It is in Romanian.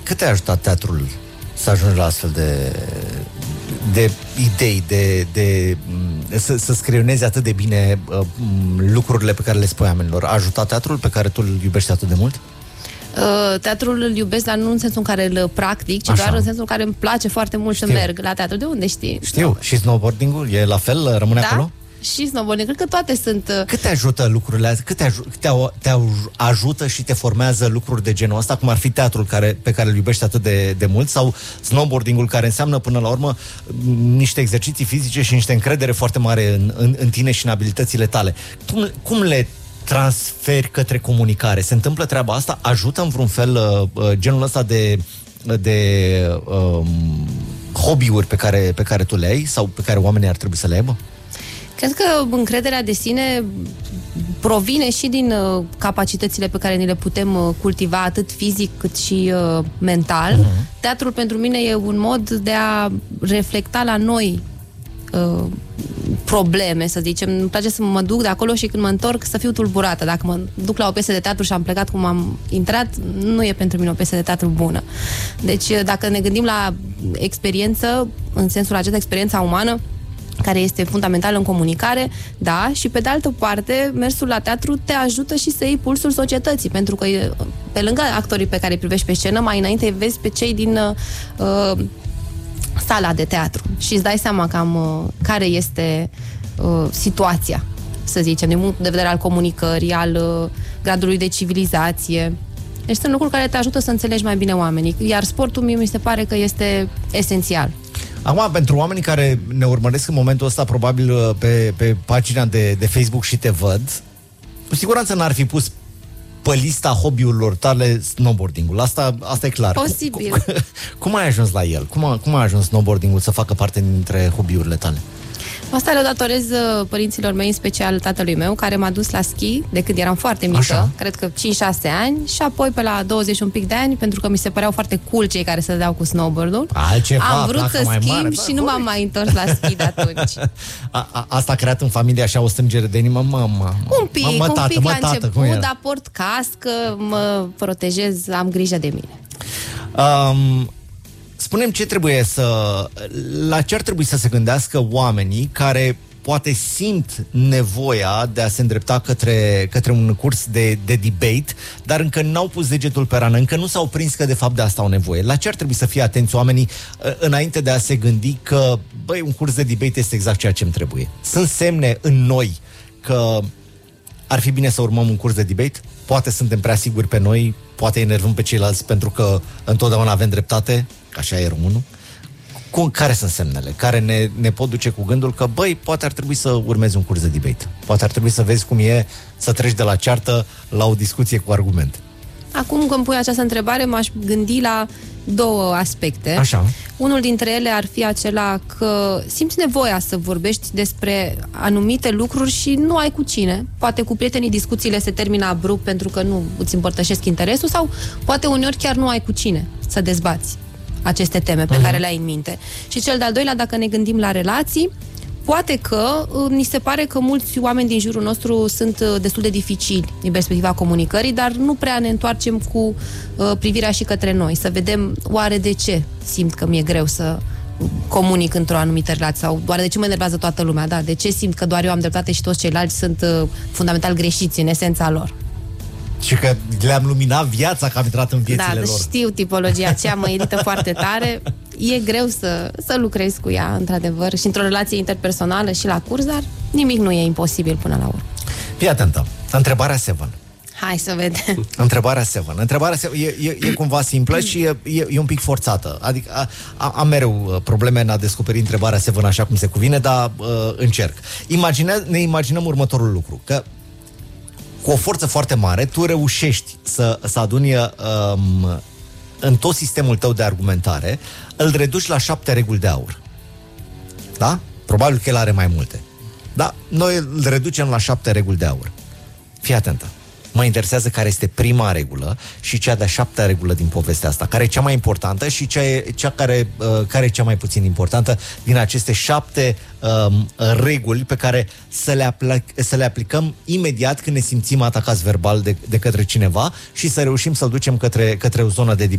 Cât te-a ajutat teatrul să ajungi la astfel de idei, să scrionezi atât de bine lucrurile pe care le spui oamenilor? A ajutat teatrul pe care tu îl iubești atât de mult? Teatrul îl iubesc, dar nu în sensul în care îl practic, ci doar în sensul în care îmi place foarte mult să merg la teatru. De unde știi? Știu. Și snowboarding-ul e la fel? Rămâne acolo? Și snowboarding. Cred că toate sunt... Cât te ajută lucrurile astea? Cât te ajută și te formează lucruri de genul ăsta, cum ar fi teatrul pe care îl iubești atât de mult, sau snowboarding-ul, care înseamnă până la urmă niște exerciții fizice și niște încredere foarte mare în tine și în abilitățile tale. Cum le transferi către comunicare? Se întâmplă treaba asta? Ajută în vreun fel genul ăsta de hobby-uri pe care tu le ai sau pe care oamenii ar trebui să le aibă? Cred că încrederea de sine provine și din capacitățile pe care ni le putem cultiva atât fizic cât și mental. Teatrul pentru mine e un mod de a reflecta la noi probleme, să zicem. Îmi place să mă duc de acolo și când mă întorc să fiu tulburată. Dacă mă duc la o piesă de teatru și am plecat cum am intrat, nu e pentru mine o piesă de teatru bună. Deci dacă ne gândim la experiență, în sensul acesta, experiența umană, care este fundamental în comunicare, da, și pe de altă parte, mersul la teatru te ajută și să iei pulsul societății, pentru că pe lângă actorii pe care îi privești pe scenă, mai înainte vezi pe cei din sala de teatru și îți dai seama cam care este situația, să zicem, din punct de vedere al comunicării, al gradului de civilizație. Deci sunt lucruri care te ajută să înțelegi mai bine oamenii, iar sportul mie mi se pare că este esențial. Acum, pentru oamenii care ne urmăresc în momentul ăsta, probabil pe pagina de Facebook și te văd, cu siguranță n-ar fi pus pe lista hobby-urilor tale snowboarding-ul. Asta e clar. Posibil. Cum ai ajuns la el? Cum a ajuns snowboarding-ul să facă parte dintre hobby-urile tale? Asta le datorez părinților mei, în special tatălui meu, care m-a dus la schi de când eram foarte mică, așa, cred că 5-6 ani, și apoi pe la 20 un pic de ani, pentru că mi se păreau foarte cool cei care se dădeau cu snowboard-ul. Am vrut să schimb și nu m-am mai întors la schi de atunci. Asta a creat în familie așa o strângere de inimă? Un pic la început, dar port cască, mă protejez, am grijă de mine. Spune-mi la ce ar trebui să se gândească oamenii care poate simt nevoia de a se îndrepta către un curs de debate, dar încă n-au pus degetul pe rană, încă nu s-au prins că de fapt de asta au nevoie. La ce ar trebui să fie atenți oamenii înainte de a se gândi că, băi, un curs de debate este exact ceea ce îmi trebuie? Sunt semne în noi că ar fi bine să urmăm un curs de debate? Poate suntem prea siguri pe noi, poate enervăm pe ceilalți pentru că întotdeauna avem dreptate, așa e românul. Care sunt semnele care ne pot duce cu gândul că, băi, poate ar trebui să urmezi un curs de debate? Poate ar trebui să vezi cum e să treci de la ceartă la o discuție cu argument. Acum când pui această întrebare, m-aș gândi la două aspecte. Așa. Unul dintre ele ar fi acela că simți nevoia să vorbești despre anumite lucruri și nu ai cu cine. Poate cu prietenii discuțiile se termină abrupt pentru că nu îți împărtășesc interesul, sau poate uneori chiar nu ai cu cine să dezbați aceste teme pe care le-ai în minte. Și cel de-al doilea, dacă ne gândim la relații, poate că ni se pare că mulți oameni din jurul nostru sunt destul de dificili din perspectiva comunicării, dar nu prea ne întoarcem cu privirea și către noi, să vedem oare de ce simt că mi-e greu să comunic într-o anumită relație, sau oare de ce mă enervează toată lumea, da? De ce simt că doar eu am dreptate și toți ceilalți sunt fundamental greșiți în esența lor? Și că le-am luminat viața, că am intrat în viețile lor. Da, știu tipologia aceea, mă irită foarte tare. E greu să lucrezi cu ea, într-adevăr, și într-o relație interpersonală și la curs, dar nimic nu e imposibil până la urmă. Fii atentă. Întrebarea 7. Hai să vedem. Întrebarea 7. Întrebarea 7 e cumva simplă și e un pic forțată. Adică am mereu probleme în a descoperi întrebarea 7 așa cum se cuvine, dar încerc. Ne imaginăm următorul lucru, că cu o forță foarte mare, tu reușești să aduni în tot sistemul tău de argumentare, îl reduci la 7 reguli de aur. Da? Probabil că el are mai multe. Da? Noi îl reducem la 7 reguli de aur. Fii atentă. Mă interesează care este prima regulă și cea de-a 7-a regulă din povestea asta, care e cea mai importantă și cea care e cea mai puțin importantă din aceste 7 reguli pe care să le aplicăm imediat când ne simțim atacați verbal de către cineva și să reușim să-l ducem către o zonă de